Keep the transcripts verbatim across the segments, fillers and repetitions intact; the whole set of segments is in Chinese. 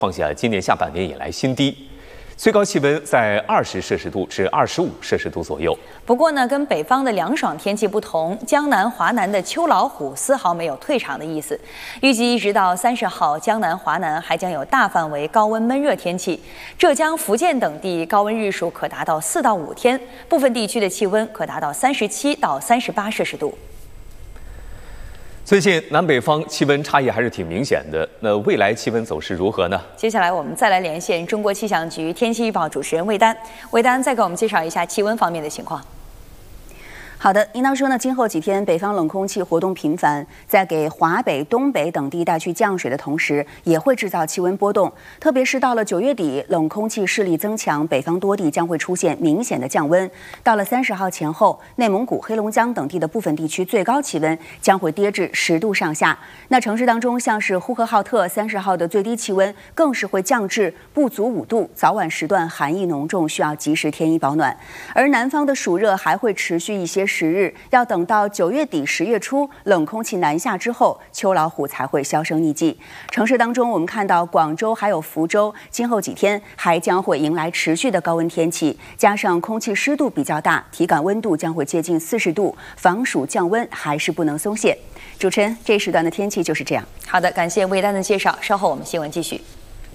创下今年下半年以来新低，最高气温在二十摄氏度至二十五摄氏度左右。 不过呢，跟北方的凉爽天气不同，江南、华南的秋老虎丝毫没有退场的意思。预计一直到三十号，江南、华南还将有大范围高温闷热天气，浙江、福建等地高温日数可达到四到五天，部分地区的气温可达到三十七到三十八摄氏度。 最近南北方气温差异还是挺明显的，那未来气温走势如何呢？ 接下来我们再来连线中国气象局天气预报主持人魏丹，魏丹再给我们介绍一下气温方面的情况。 好的，应当说呢，今后几天北方冷空气活动频繁，在给华北、东北等地带去降水的同时，也会制造气温波动。特别是到了九月底，冷空气势力增强，北方多地将会出现明显的降温。到了三十号前后，内蒙古、黑龙江等地的部分地区最高气温将会跌至十度上下。那城市当中，像是呼和浩特三十号的最低气温更是会降至不足五度，早晚时段寒意浓重，需要及时添衣保暖。而南方的暑热还会持续一些 时日，要等到九月底、十月初，冷空气南下之后，秋老虎才会销声匿迹。城市当中，我们看到广州还有福州，今后几天还将会迎来持续的高温天气，加上空气湿度比较大，体感温度将会接近四十度，防暑降温还是不能松懈。主持人，这一时段的天气就是这样。 好的，感谢魏丹的介绍，稍后我们新闻继续。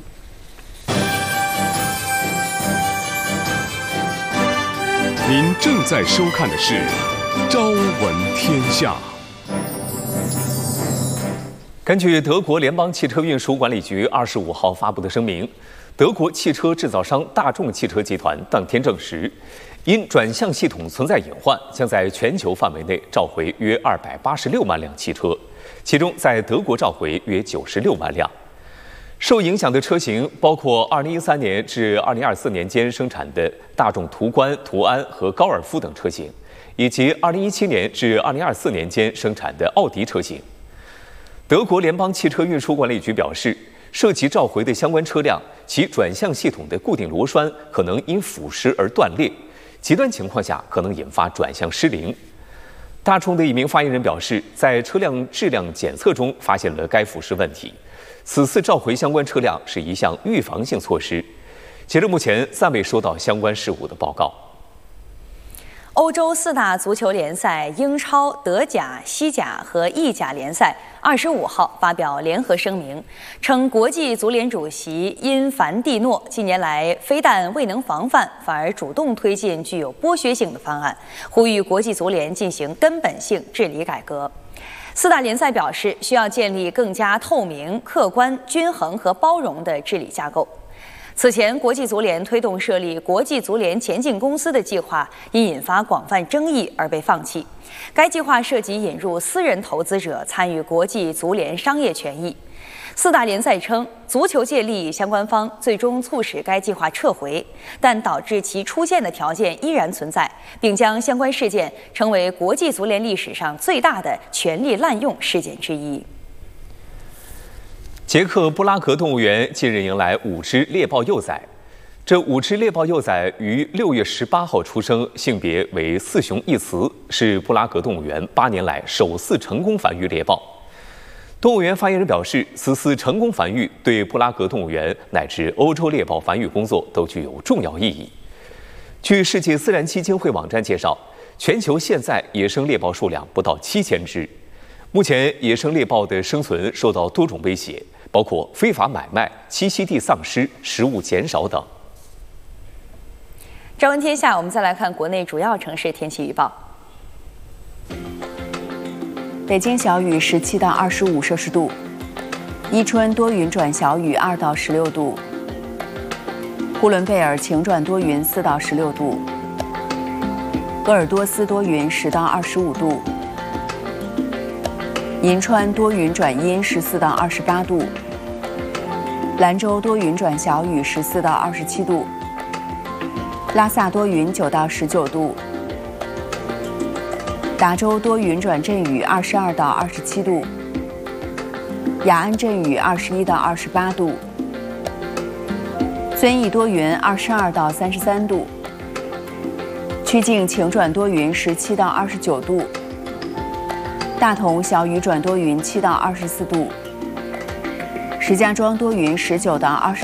您正在收看的是《朝闻天下》。 根据德国联邦汽车运输管理局二十五号发布的声明，德国汽车制造商大众汽车集团当天证实，因转向系统存在隐患，将在全球范围内召回约二百八十六万辆汽车，其中在德国召回约九十六万辆。 受影响的车型包括二零一三年至二零二四年间生产的大众途观、途安和高尔夫等车型，以及二零一七年至二零二四年间生产的奥迪车型。德国联邦汽车运输管理局表示，涉及召回的相关车辆，其转向系统的固定螺栓可能因腐蚀而断裂，极端情况下可能引发转向失灵。大众的一名发言人表示，在车辆质量检测中发现了该腐蚀问题。 此次召回相关车辆是一项预防性措施，截至目前暂未收到相关事故的报告。 欧洲四大足球联赛英超、德甲、西甲和意甲联赛二十五号发表联合声明，称国际足联主席因凡蒂诺近年来非但未能防范，反而主动推进具有剥削性的方案，呼吁国际足联进行根本性治理改革。 四大联赛表示，需要建立更加透明、客观、均衡和包容的治理架构。此前，国际足联推动设立国际足联前进公司的计划，因引发广泛争议而被放弃。该计划涉及引入私人投资者参与国际足联商业权益。 四大联赛称，足球界利益相关方最终促使该计划撤回，但导致其出现的条件依然存在，并将相关事件称为国际足联历史上最大的权力滥用事件之一。 捷克布拉格动物园近日迎来五只猎豹幼崽，这五只猎豹幼崽于六月十八号出生，性别为四雄一雌，是布拉格动物园八年来首次成功繁育猎豹。 动物园发言人表示，此次成功繁育对布拉格动物园乃至欧洲猎豹繁育工作都具有重要意义。据世界自然基金会网站介绍，全球现在野生猎豹数量不到七千只。目前，野生猎豹的生存受到多种威胁，包括非法买卖、栖息地丧失、食物减少等。 朝闻天下，我们再来看国内主要城市天气预报。 北京小雨十七到二十五摄氏度，伊春多云转小雨二到十六度，呼伦贝尔晴转多云四到十六度，鄂尔多斯多云十到二十五度，银川多云转阴十四到二十八度，兰州多云转小雨十四到二十七度，拉萨多云九到十九度。 达州多云转阵雨，二十二到二十七度；雅安阵雨，二十一到二十八度；遵义多云，二十二到三十三度；曲靖晴转多云，十七到二十九度；大同小雨转多云，七到二十四度；石家庄多云，十九到二十。